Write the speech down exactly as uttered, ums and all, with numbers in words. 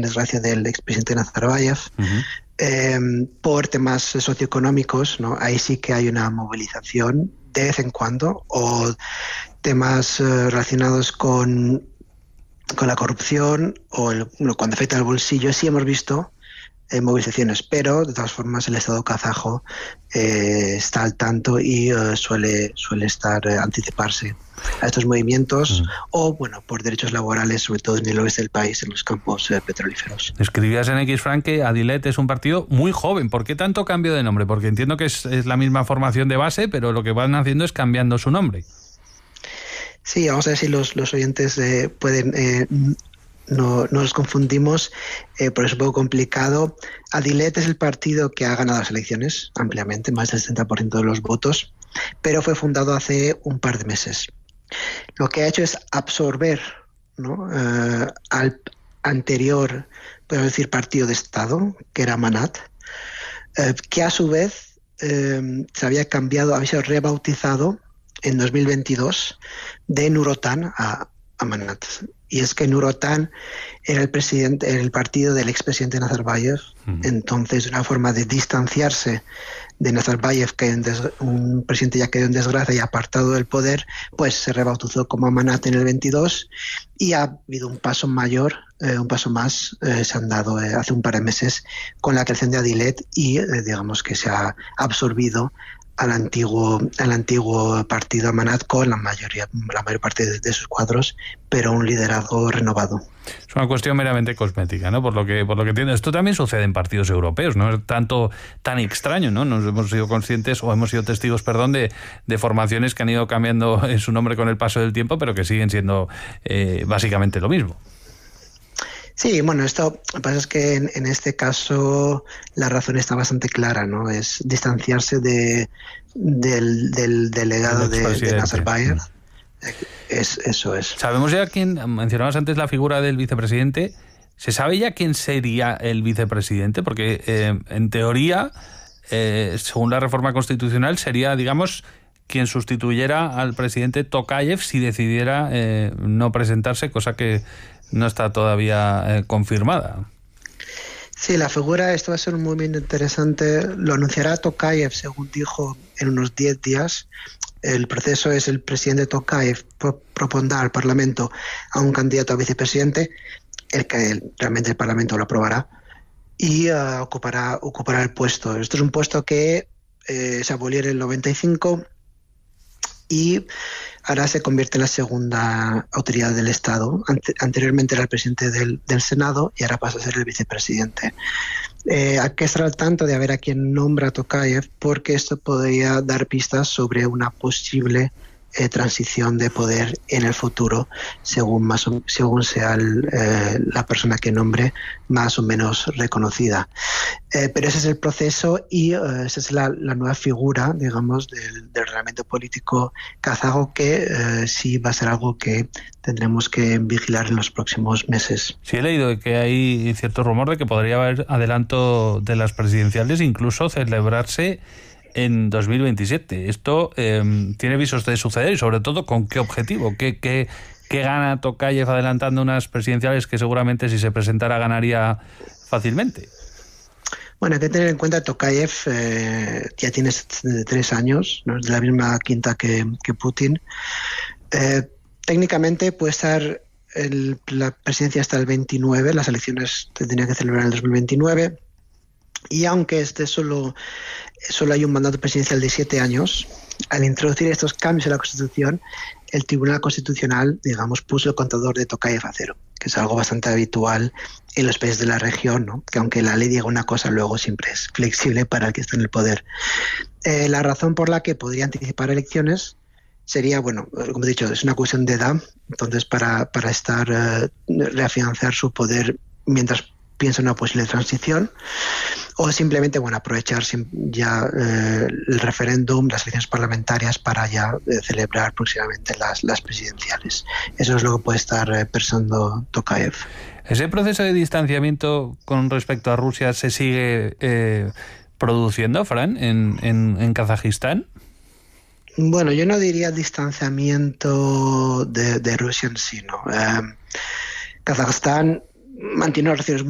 en desgracia del expresidente Nazarbayev, uh-huh. eh, por temas socioeconómicos, ¿no? Ahí sí que hay una movilización de vez en cuando, o temas eh, relacionados con, con la corrupción o el, bueno, cuando afecta al bolsillo, sí hemos visto eh, movilizaciones, pero de todas formas el Estado kazajo eh, está al tanto y eh, suele, suele estar eh, anticiparse a estos movimientos, mm. o bueno, por derechos laborales, sobre todo en el oeste del país, en los campos eh, petrolíferos. Escribías en X, Frank, que Adilet es un partido muy joven. ¿Por qué tanto cambio de nombre? Porque entiendo que es, es la misma formación de base, pero lo que van haciendo es cambiando su nombre. Sí, vamos a ver si los, los oyentes eh, pueden... Eh, no, no nos confundimos, eh, pero es un poco complicado. Adilet es el partido que ha ganado las elecciones ampliamente, más del setenta por ciento de los votos, pero fue fundado hace un par de meses. Lo que ha hecho es absorber, ¿no?, eh, al anterior, podemos decir, partido de Estado, que era Amanat, eh, que a su vez eh, se había cambiado, había sido rebautizado en dos mil veintidós de Nur Otan a Amanat. Y es que Nur Otan era el presidente, era el partido del expresidente Nazarbayev, uh-huh. Entonces una forma de distanciarse de Nazarbayev, que un presidente ya quedó en desgracia y apartado del poder, pues se rebautizó como Amanat en el veintidós, y ha habido un paso mayor, eh, un paso más, eh, se han dado eh, hace un par de meses con la creación de Adilet, y eh, digamos que se ha absorbido al antiguo, al antiguo partido Amanat con la mayoría, la mayor parte de, de sus cuadros, pero un liderazgo renovado. Es una cuestión meramente cosmética, ¿no? Por lo que, por lo que entiendo. Esto también sucede en partidos europeos, no es tanto tan extraño, ¿no? Nos hemos sido conscientes, o hemos sido testigos, perdón, de, de formaciones que han ido cambiando en su nombre con el paso del tiempo, pero que siguen siendo eh, básicamente lo mismo. Sí, bueno, esto, lo que pasa es que en, en este caso la razón está bastante clara, ¿no? Es distanciarse de, del, del delegado de, de Nazarbayev. Es, eso es. ¿Sabemos ya quién? Mencionabas antes la figura del vicepresidente. ¿Se sabe ya quién sería el vicepresidente? Porque eh, en teoría, eh, según la reforma constitucional, sería, digamos, quien sustituyera al presidente Tokayev si decidiera eh, no presentarse, cosa que no está todavía eh, confirmada. Sí, la figura, esto va a ser un movimiento interesante. Lo anunciará Tokayev, según dijo, en unos diez días. El proceso es el presidente Tokayev propondrá al Parlamento a un candidato a vicepresidente, el que realmente el Parlamento lo aprobará, y uh, ocupará, ocupará el puesto. Esto es un puesto que eh, se abolió en el noventa y cinco y ahora se convierte en la segunda autoridad del Estado. Ante, anteriormente era el presidente del, del Senado y ahora pasa a ser el vicepresidente. Eh, hay que estar al tanto de a ver a quién nombra a Tokayev, porque esto podría dar pistas sobre una posible eh, transición de poder en el futuro, según más o, según sea el, eh, la persona que nombre más o menos reconocida. Eh, pero ese es el proceso y eh, esa es la, la nueva figura, digamos, del, del reglamento político kazajo, que eh, sí va a ser algo que tendremos que vigilar en los próximos meses. Sí, he leído que hay cierto rumor de que podría haber adelanto de las presidenciales, incluso celebrarse en dos mil veintisiete. Esto eh, tiene visos de suceder, y sobre todo, ¿con qué objetivo? ¿Qué, qué, qué gana Tokayev adelantando unas presidenciales que seguramente, si se presentara, ganaría fácilmente? Bueno, hay que tener en cuenta que Tokayev eh, ya tiene tres años, ¿no? Es de la misma quinta que, que Putin. Eh, técnicamente puede estar el, la presidencia hasta el veintinueve, las elecciones se tendrían que celebrar en el dos mil veintinueve, y aunque este solo, solo hay un mandato presidencial de siete años, al introducir estos cambios en la Constitución, el Tribunal Constitucional, digamos, puso el contador de Tokayev a cero, que es algo bastante habitual en los países de la región, ¿no? Que aunque la ley diga una cosa, luego siempre es flexible para el que está en el poder. Eh, la razón por la que podría anticipar elecciones sería, bueno, como he dicho, es una cuestión de edad, entonces para, para estar, eh, reafianzar su poder mientras piensa en una posible transición, o simplemente, bueno, aprovechar ya eh, el referéndum, las elecciones parlamentarias, para ya eh, celebrar próximamente las, las presidenciales. Eso es lo que puede estar eh, pensando Tokayev. ¿Ese proceso de distanciamiento con respecto a Rusia se sigue eh, produciendo, Fran, en, en, en Kazajistán? Bueno, yo no diría distanciamiento de, de Rusia en sí, ¿no? Eh, Kazajistán mantiene relaciones